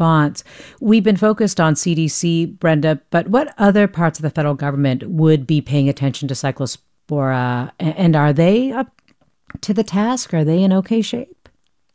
response. We've been focused on CDC, Brenda, but what other parts of the federal government would be paying attention to Cyclospora? And are they up to the task? Are they in okay shape?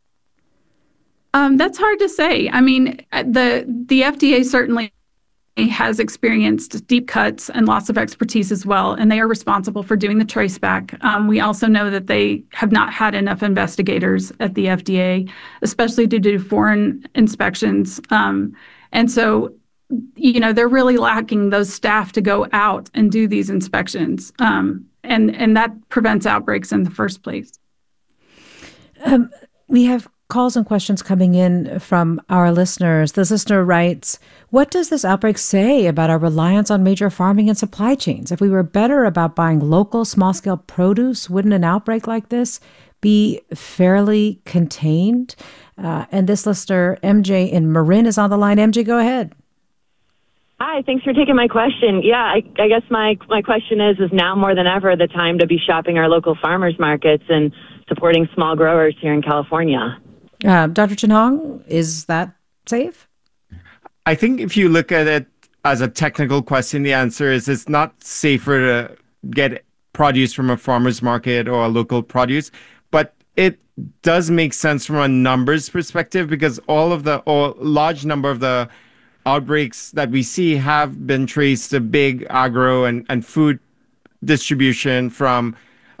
That's hard to say. I mean, the FDA certainly has experienced deep cuts and lots of expertise as well, and they are responsible for doing the traceback. We also know that they have not had enough investigators at the FDA, especially to do foreign inspections. And so, they're really lacking those staff to go out and do these inspections. And that prevents outbreaks in the first place. We have calls and questions coming in from our listeners. This listener writes, what does this outbreak say about our reliance on major farming and supply chains? If we were better about buying local small-scale produce, wouldn't an outbreak like this be fairly contained? And this listener, MJ in Marin, is on the line. MJ, go ahead. Hi, thanks for taking my question. Yeah, I guess my question is now more than ever the time to be shopping our local farmers markets and supporting small growers here in California. Dr. Chin-Hong, is that safe? I think if you look at it as a technical question, the answer is it's not safer to get produce from a farmer's market or a local produce, but it does make sense from a numbers perspective because large number of the outbreaks that we see have been traced to big agro and food distribution from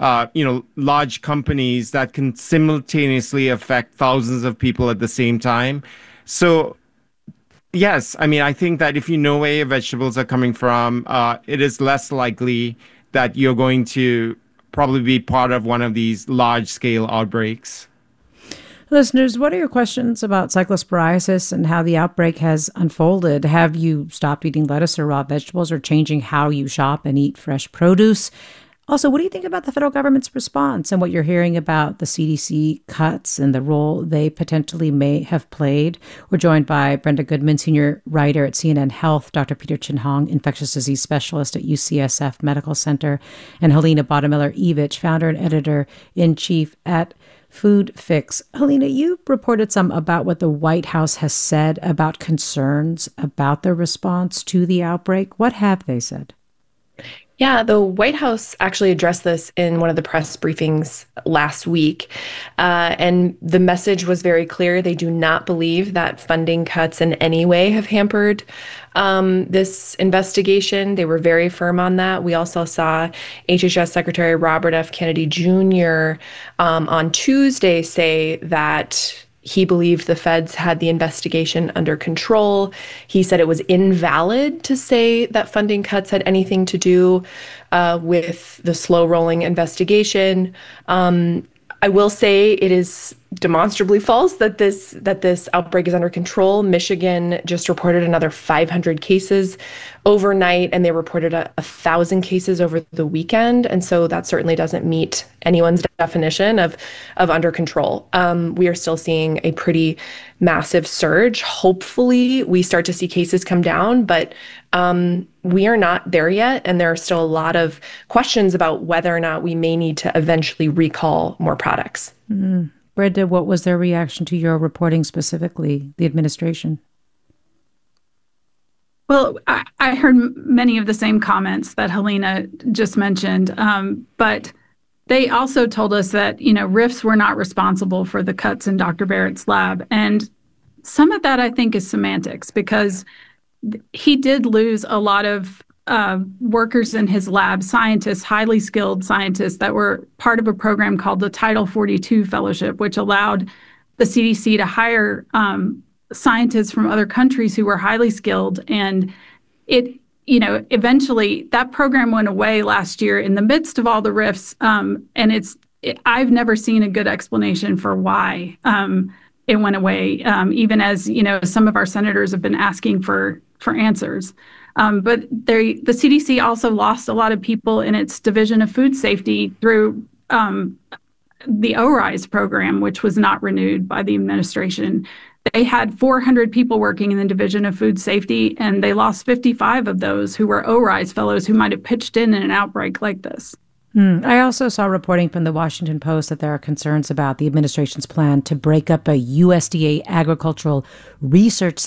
large companies that can simultaneously affect thousands of people at the same time. So, yes, I mean, I think that if you know where your vegetables are coming from, it is less likely that you're going to probably be part of one of these large-scale outbreaks. Listeners, what are your questions about cyclosporiasis and how the outbreak has unfolded? Have you stopped eating lettuce or raw vegetables or changing how you shop and eat fresh produce? Also, what do you think about the federal government's response and what you're hearing about the CDC cuts and the role they potentially may have played? We're joined by Brenda Goodman, senior writer at CNN Health, Dr. Peter Chin-Hong, infectious disease specialist at UCSF Medical Center, and Helena Bottemiller-Evich, founder and editor-in-chief at Food Fix. Helena, you reported some about what the White House has said about concerns about the response to the outbreak. What have they said? Yeah, the White House actually addressed this in one of the press briefings last week. And the message was very clear. They do not believe that funding cuts in any way have hampered this investigation. They were very firm on that. We also saw HHS Secretary Robert F. Kennedy Jr. On Tuesday say that he believed the feds had the investigation under control. He said it was invalid to say that funding cuts had anything to do with the slow-rolling investigation. I will say it is demonstrably false that this outbreak is under control. Michigan just reported another 500 cases overnight, and they reported 1,000 cases over the weekend. And so that certainly doesn't meet anyone's definition of under control. We are still seeing a pretty massive surge. Hopefully we start to see cases come down, but we are not there yet. And there are still a lot of questions about whether or not we may need to eventually recall more products. Mm. Brenda, what was their reaction to your reporting specifically, the administration? Well, I heard many of the same comments that Helena just mentioned, but they also told us that, RIFs were not responsible for the cuts in Dr. Barrett's lab. And some of that, I think, is semantics because he did lose a lot of workers in his lab, scientists, highly skilled scientists that were part of a program called the Title 42 Fellowship, which allowed the CDC to hire scientists from other countries who were highly skilled. And eventually that program went away last year in the midst of all the rifts. And I've never seen a good explanation for why it went away, even as, some of our senators have been asking for answers. But the CDC also lost a lot of people in its Division of Food Safety through the ORISE program, which was not renewed by the administration. They had 400 people working in the Division of Food Safety, and they lost 55 of those who were ORISE fellows who might have pitched in an outbreak like this. I also saw reporting from the Washington Post that there are concerns about the administration's plan to break up a USDA agricultural research